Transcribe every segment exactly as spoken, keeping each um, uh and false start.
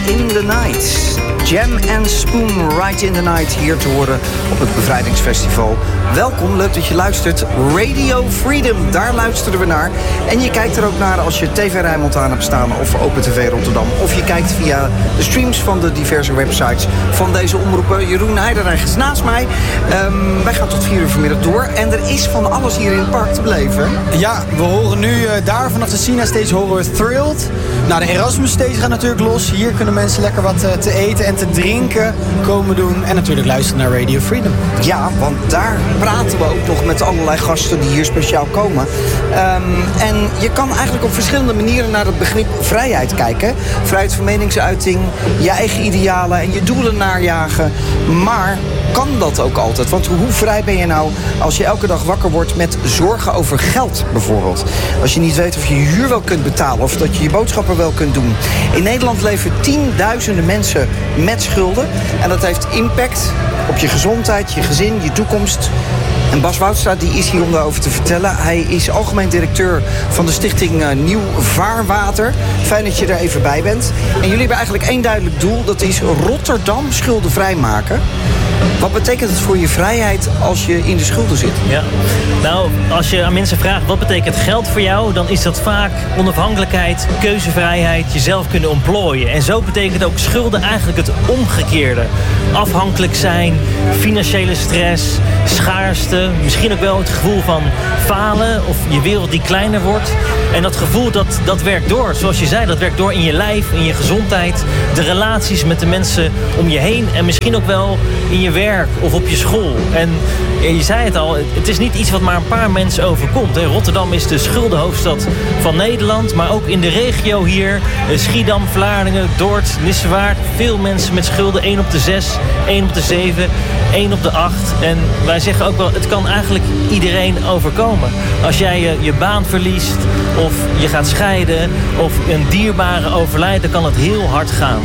in the Night. Jam and Spoon, Right in the Night, hier te horen op het Bevrijdingsfestival. Welkom, leuk dat je luistert. Radio Freedom, daar luisteren we naar. En je kijkt er ook naar als je T V Rijnmond aan hebt staan of Open T V Rotterdam. Of je kijkt via de streams van de diverse websites van deze omroepen. Jeroen Heiderreich is naast mij. Um, wij gaan tot vier uur vanmiddag door. En er is van alles hier in het park te beleven. Ja, we horen nu uh, daar vanaf de Sina Stage horen we Thrilled. Nou, de Erasmus Stage gaat natuurlijk los. Hier kunnen mensen lekker wat uh, te eten en te drinken komen doen. En natuurlijk luisteren naar Radio Freedom. Ja, want daar praten we ook nog met allerlei gasten die hier speciaal komen. Um, en je kan eigenlijk op verschillende manieren naar het begrip vrijheid kijken. Vrijheid van meningsuiting, je eigen idealen en je doelen najagen. Maar kan dat ook altijd? Want hoe vrij ben je nou als je elke dag wakker wordt met zorgen over geld bijvoorbeeld? Als je niet weet of je je huur wel kunt betalen of dat je je boodschappen wel kunt doen. In Nederland leven tienduizenden mensen met schulden. En dat heeft impact op je gezondheid, je gezin, je toekomst. En Bas Woudstra die is hier om daarover te vertellen. Hij is algemeen directeur van de stichting uh, Nieuw Vaarwater. Fijn dat je er even bij bent. En jullie hebben eigenlijk één duidelijk doel. Dat is Rotterdam schuldenvrij maken. Wat betekent het voor je vrijheid als je in de schulden zit? Ja. Nou, als je aan mensen vraagt wat betekent geld voor jou, dan is dat vaak onafhankelijkheid, keuzevrijheid, jezelf kunnen ontplooien. En zo betekent ook schulden eigenlijk het omgekeerde. Afhankelijk zijn, financiële stress, schaarste, misschien ook wel het gevoel van falen of je wereld die kleiner wordt. En dat gevoel, dat, dat werkt door. Zoals je zei, dat werkt door in je lijf, in je gezondheid, de relaties met de mensen om je heen en misschien ook wel in je werk of op je school. En je zei het al, het is niet iets wat maar een paar mensen overkomt. Rotterdam is de schuldenhoofdstad van Nederland, maar ook in de regio hier, Schiedam, Vlaardingen, Dordт, Nissewaard, veel mensen met schulden, één op de zes, één op de zeven, één op de acht. En wij zeggen ook wel, het kan eigenlijk iedereen overkomen. Als jij je, je baan verliest, of je gaat scheiden, of een dierbare overlijdt, dan kan het heel hard gaan.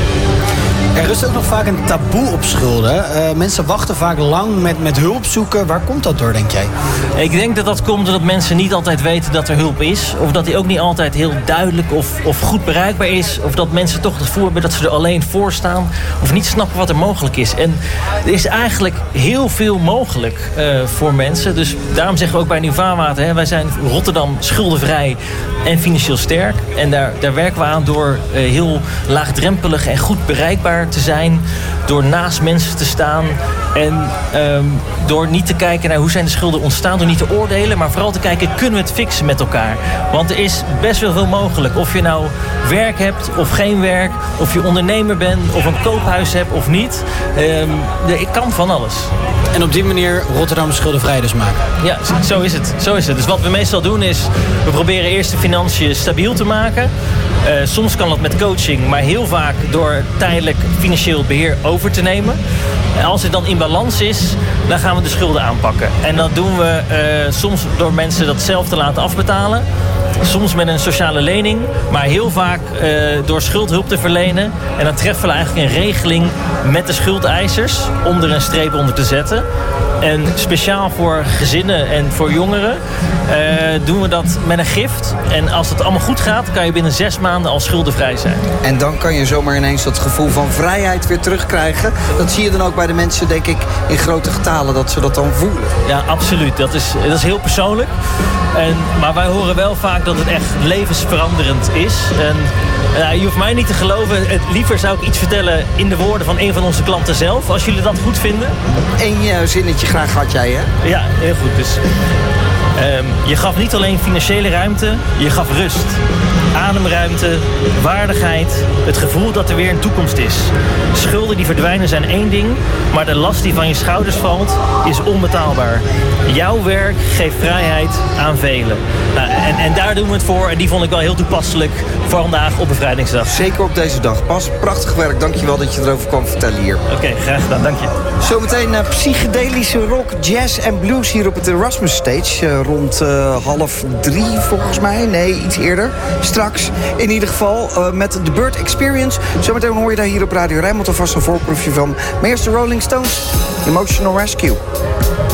Er rust ook nog vaak een taboe op schulden. Uh, mensen wachten vaak lang met, met hulp zoeken. Waar komt dat door, denk jij? Ik denk dat dat komt doordat mensen niet altijd weten dat er hulp is. Of dat die ook niet altijd heel duidelijk of, of goed bereikbaar is. Of dat mensen toch het gevoel hebben dat ze er alleen voor staan. Of niet snappen wat er mogelijk is. En er is eigenlijk heel veel mogelijk uh, voor mensen. Dus daarom zeggen we ook bij Nieuw Vaarwater, hè, wij zijn Rotterdam schuldenvrij en financieel sterk. En daar, daar werken we aan door uh, heel laagdrempelig en goed bereikbaar te zijn, door naast mensen te staan en um, door niet te kijken naar hoe zijn de schulden ontstaan, door niet te oordelen, maar vooral te kijken, kunnen we het fixen met elkaar? Want er is best wel veel mogelijk. Of je nou werk hebt of geen werk, of je ondernemer bent of een koophuis hebt of niet. Um, ik kan van alles. En op die manier Rotterdam schuldenvrij dus maken? Ja, zo is het. Zo is het. Dus wat we meestal doen is, we proberen eerst de financiën stabiel te maken. Uh, soms kan dat met coaching, maar heel vaak door tijdelijk financieel beheer over te nemen. En als het dan in balans is, dan gaan we de schulden aanpakken. En dat doen we uh, soms door mensen dat zelf te laten afbetalen. Soms met een sociale lening, maar heel vaak uh, door schuldhulp te verlenen. En dan treffen we eigenlijk een regeling met de schuldeisers om er een streep onder te zetten. En speciaal voor gezinnen en voor jongeren uh, doen we dat met een gift. En als het allemaal goed gaat, kan je binnen zes maanden al schuldenvrij zijn. En dan kan je zomaar ineens dat gevoel van vrijheid weer terugkrijgen. Dat zie je dan ook bij de mensen, denk ik, in grote getalen, dat ze dat dan voelen. Ja, absoluut. Dat is, dat is heel persoonlijk. En, maar wij horen wel vaak dat het echt levensveranderend is. En uh, je hoeft mij niet te geloven. Het, liever zou ik iets vertellen in de woorden van een van onze klanten zelf. Als jullie dat goed vinden. Eén uh, zinnetje graag had jij, hè? Ja, heel goed. Dus, um, je gaf niet alleen financiële ruimte, je gaf rust. Ademruimte, waardigheid, het gevoel dat er weer een toekomst is. Schulden die verdwijnen zijn één ding, maar de last die van je schouders valt is onbetaalbaar. Jouw werk geeft vrijheid aan velen. Nou, en, en daar doen we het voor en die vond ik wel heel toepasselijk voor vandaag op Bevrijdingsdag. Zeker op deze dag. Bas, prachtig werk. Dankjewel dat je erover kwam vertellen hier. Oké, okay, graag gedaan. Dank je. Zometeen uh, psychedelische rock, jazz en blues hier op het Erasmus Stage. Uh, rond uh, half drie volgens mij. Nee, iets eerder. Straks in ieder geval uh, met de Bird Experience. Zometeen hoor je daar hier op Radio Rijnmond alvast een voorproefje van. Maar eerst de Rolling Stones, Emotional Rescue.